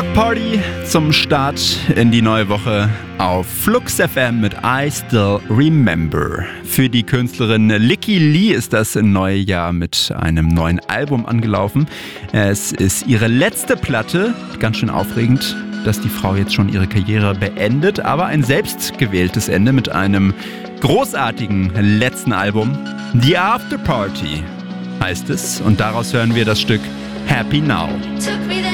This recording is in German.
Party zum Start in die neue Woche auf Flux FM mit I Still Remember. Für die Künstlerin Lykke Li ist das neue Jahr mit einem neuen Album angelaufen. Es ist ihre letzte Platte, ganz schön aufregend, dass die Frau jetzt schon ihre Karriere beendet, aber ein selbstgewähltes Ende mit einem großartigen letzten Album. The After Party heißt es und daraus hören wir das Stück Happy Now.